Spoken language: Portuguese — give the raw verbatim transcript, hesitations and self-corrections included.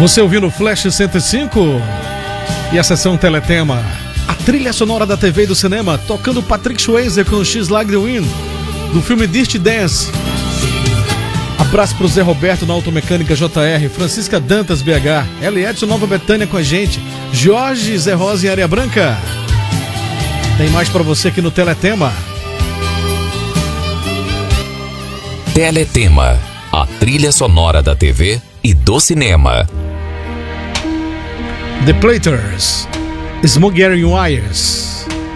Você ouviu no Flash cento e cinco e a sessão Teletema, a trilha sonora da T V e do cinema, tocando Patrick Swayze com She's Like the Wind, do filme Dirty Dance. Abraço pro Zé Roberto na Automecânica J R, Francisca Dantas B H, L. Edson Nova Betânia com a gente, Jorge Zé Rosa em Área Branca. Tem mais pra você aqui no Teletema. Teletema, a trilha sonora da T V e do cinema. The Platers, Smokey Wires.